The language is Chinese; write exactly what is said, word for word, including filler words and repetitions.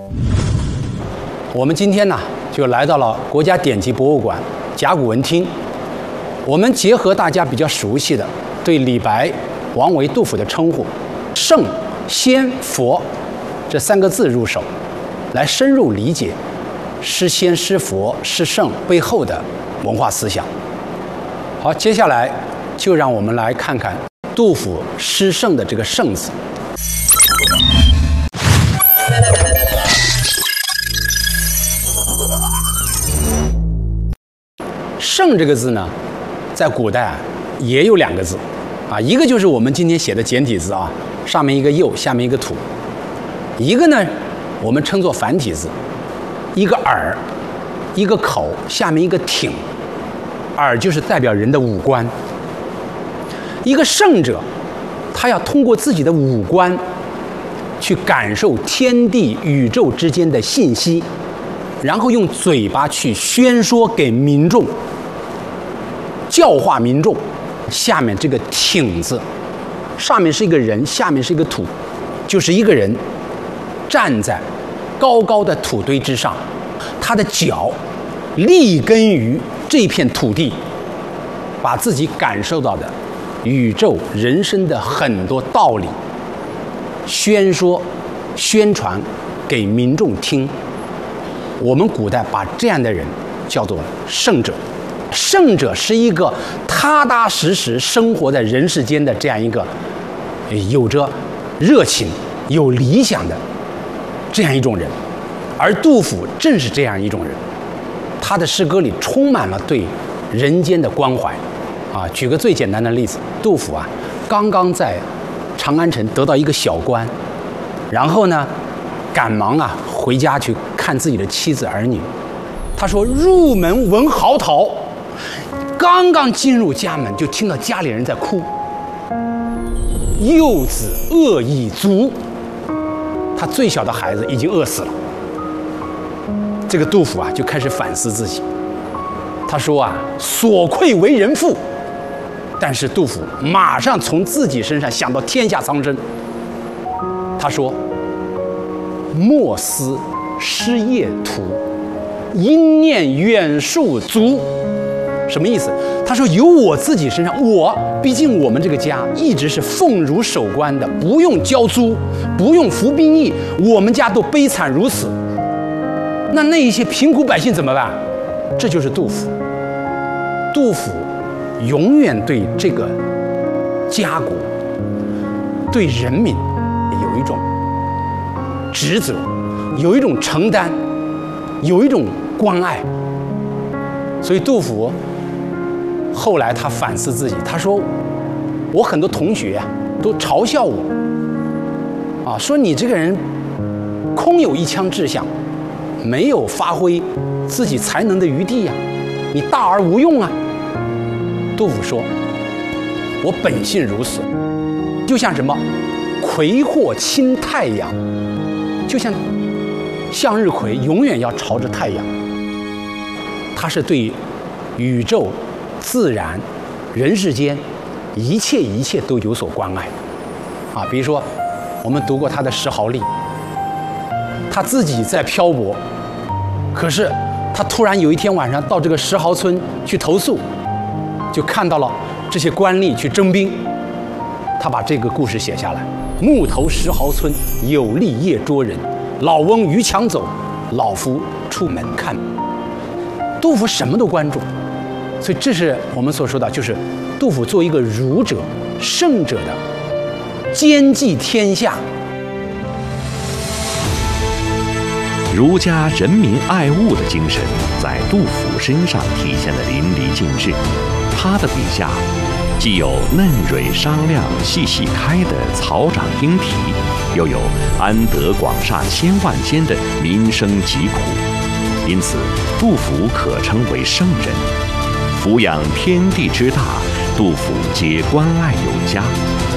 我们今天呢，就来到了国家典籍博物馆甲骨文厅。我们结合大家比较熟悉的对李白、王维、杜甫的称呼“圣、先、佛”这三个字入手，来深入理解诗仙、诗佛、诗圣背后的文化思想。好，接下来就让我们来看看杜甫诗圣的这个“圣”字。圣这个字呢，在古代啊也有两个字，啊，一个就是我们今天写的简体字啊，上面一个右，下面一个土；一个呢，我们称作繁体字，一个耳，一个口，下面一个挺。耳就是代表人的五官。一个圣者，他要通过自己的五官，去感受天地宇宙之间的信息，然后用嘴巴去宣说给民众。教化民众。下面这个挺字，上面是一个人，下面是一个土，就是一个人站在高高的土堆之上，他的脚立根于这片土地，把自己感受到的宇宙人生的很多道理宣说宣传给民众听。我们古代把这样的人叫做圣者。圣者是一个踏踏实实生活在人世间的这样一个有着热情、有理想的这样一种人，而杜甫正是这样一种人。他的诗歌里充满了对人间的关怀。啊，举个最简单的例子，杜甫啊，刚刚在长安城得到一个小官，然后呢，赶忙啊回家去看自己的妻子儿女。他说：“入门闻嚎啕。”刚刚进入家门，就听到家里人在哭。幼子饿已卒，他最小的孩子已经饿死了。这个杜甫啊，就开始反思自己。他说啊，所愧为人父。但是杜甫马上从自己身上想到天下苍生。他说：“莫思失业途，因念远戍卒。”什么意思？他说由我自己身上，我毕竟我们这个家一直是奉儒守官的，不用交租，不用服兵役，我们家都悲惨如此。那那一些贫苦百姓怎么办？这就是杜甫。杜甫永远对这个家国、对人民有一种职责，有一种承担，有一种关爱。所以杜甫后来他反思自己，他说：“我很多同学啊都嘲笑我，啊，说你这个人空有一腔志向，没有发挥自己才能的余地呀、啊，你大而无用啊。”杜甫说：“我本性如此，就像什么葵或倾太阳，就像向日葵永远要朝着太阳。”他是对宇宙、自然、人世间一切一切都有所关爱，啊，比如说我们读过他的《石壕吏》，他自己在漂泊，可是他突然有一天晚上到这个石壕村去投宿，就看到了这些官吏去征兵，他把这个故事写下来：木头石壕村，有吏夜捉人，老翁逾墙走，老夫出门看。杜甫什么都关注，所以这是我们所说的，就是杜甫作为一个儒者、圣者的兼济天下。 儒家人民爱物的精神在杜甫身上体现得淋漓尽致。他的笔下既有嫩蕊商量、细细开的草长莺啼，又有安得广厦千万间的民生疾苦。因此，杜甫可称为圣人。抚养天地之大，杜甫皆关爱有加。